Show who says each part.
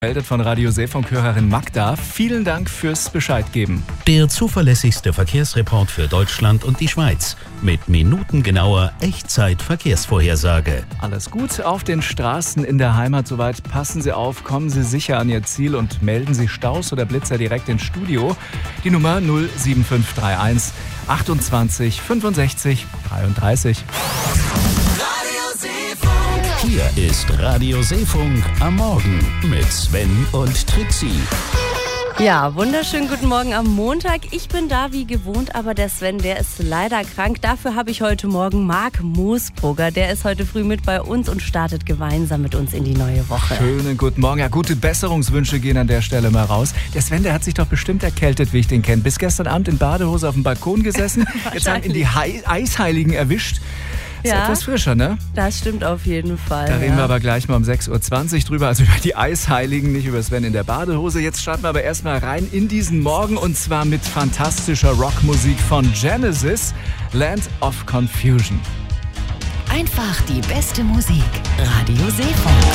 Speaker 1: Meldet von Radio Seefunk-Hörerin Magda. Vielen Dank fürs Bescheid geben.
Speaker 2: Der zuverlässigste Verkehrsreport für Deutschland und die Schweiz. Mit minutengenauer Echtzeit-Verkehrsvorhersage.
Speaker 1: Alles gut auf den Straßen in der Heimat soweit. Passen Sie auf, kommen Sie sicher an Ihr Ziel und melden Sie Staus oder Blitzer direkt ins Studio. Die Nummer 07531 28 65 33.
Speaker 2: Hier ist Radio Seefunk am Morgen mit Sven und Trixie.
Speaker 3: Ja, wunderschönen guten Morgen am Montag. Ich bin da wie gewohnt, aber der Sven, der ist leider krank. Dafür habe ich heute Morgen Marc Moosbrugger. Der ist heute früh mit bei uns und startet gemeinsam mit uns in die neue Woche.
Speaker 1: Schönen guten Morgen. Ja, gute Besserungswünsche gehen an der Stelle mal raus. Der Sven, der hat sich doch bestimmt erkältet, wie ich den kenne. Bis gestern Abend in Badehose auf dem Balkon gesessen. Jetzt haben ihn die Eisheiligen erwischt. Ist ja etwas frischer, ne?
Speaker 3: Das stimmt auf jeden Fall.
Speaker 1: Da reden wir aber gleich mal um 6.20 Uhr drüber, also über die Eisheiligen, nicht über Sven in der Badehose. Jetzt starten wir aber erstmal rein in diesen Morgen und zwar mit fantastischer Rockmusik von Genesis, Land of Confusion.
Speaker 4: Einfach die beste Musik. Radio Seefunk.